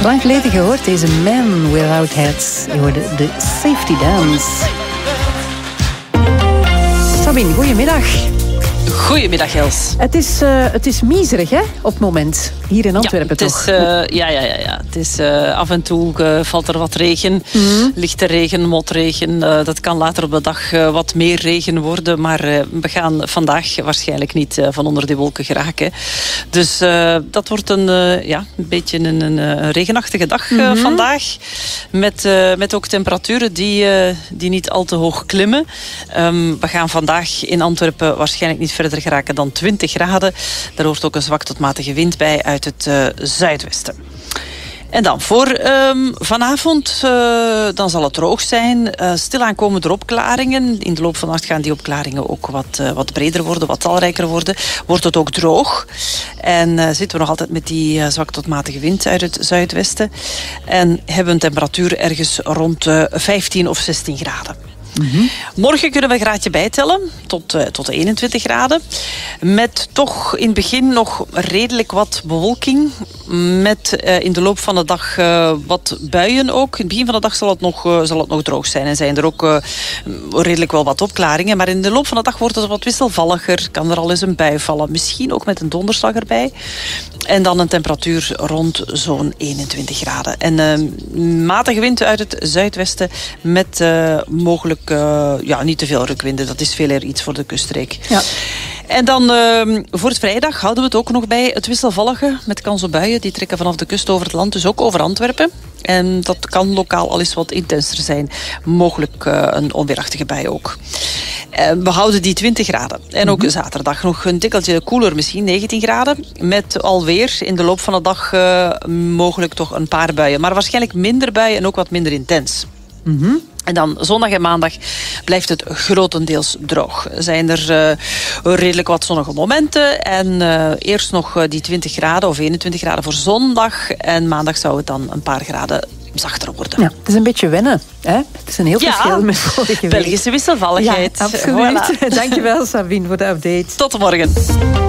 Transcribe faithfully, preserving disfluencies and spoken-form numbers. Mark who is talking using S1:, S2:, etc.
S1: Lang geleden gehoord, deze Man Without Hats. Je hoorde de Safety Dance. Sabine, goedemiddag.
S2: Goedemiddag, Els.
S1: Het is, uh, het is miserig, hè, op het moment. Hier in Antwerpen,
S2: ja, het
S1: toch?
S2: Is, uh, ja, ja, ja, ja. Het is uh, af en toe uh, valt er wat regen.
S1: Mm.
S2: Lichte regen, motregen. Uh, dat kan later op de dag uh, wat meer regen worden. Maar uh, we gaan vandaag waarschijnlijk niet uh, van onder die wolken geraken. Dus uh, dat wordt een, uh, ja, een beetje een, een, een regenachtige dag uh, mm-hmm. vandaag. Met, uh, met ook temperaturen die, uh, die niet al te hoog klimmen. Um, we gaan vandaag in Antwerpen waarschijnlijk niet verder geraken dan twintig graden. Daar hoort ook een zwak tot matige wind bij uit het uh, zuidwesten. En dan voor um, vanavond, uh, dan zal het droog zijn. Uh, stilaan komen er opklaringen. In de loop van de nacht gaan die opklaringen ook wat, uh, wat breder worden, wat talrijker worden. Wordt het ook droog. En uh, zitten we nog altijd met die uh, zwak tot matige wind uit het zuidwesten. En hebben we een temperatuur ergens rond uh, vijftien of zestien graden. Mm-hmm. Morgen kunnen we een graadje bijtellen, tot, uh, tot eenentwintig graden. Met toch in het begin nog redelijk wat bewolking. Met uh, in de loop van de dag uh, wat buien ook. In het begin van de dag zal het nog, uh, zal het nog droog zijn. En zijn er ook uh, redelijk wel wat opklaringen. Maar in de loop van de dag wordt het wat wisselvalliger. Kan er al eens een bui vallen. Misschien ook met een donderslag erbij. En dan een temperatuur rond zo'n eenentwintig graden. En uh, matige wind uit het zuidwesten met uh, mogelijk uh, ja, niet te veel rukwinden. Dat is veel eer iets voor de kuststreek. Ja. En dan uh, voor het vrijdag houden we het ook nog bij het wisselvallige met kans op buien. Die trekken vanaf de kust over het land, dus ook over Antwerpen. En dat kan lokaal al eens wat intenser zijn. Mogelijk uh, een onweerachtige bui ook. Uh, we houden die twintig graden. En ook mm-hmm. zaterdag nog een tikkeltje koeler, misschien negentien graden. Met alweer in de loop van de dag uh, mogelijk toch een paar buien. Maar waarschijnlijk minder buien en ook wat minder intens. Mm-hmm. En dan zondag en maandag blijft het grotendeels droog. Zijn er uh, redelijk wat zonnige momenten. En uh, eerst nog uh, die twintig graden of eenentwintig graden voor zondag. En maandag zou het dan een paar graden zachter worden. Ja,
S1: het is een beetje wennen. Hè? Het is een heel
S2: ja,
S1: verschil met vorige week.
S2: Belgische wisselvalligheid.
S1: Ja, absoluut. Voilà. Dankjewel, Sabine, voor de update.
S2: Tot morgen.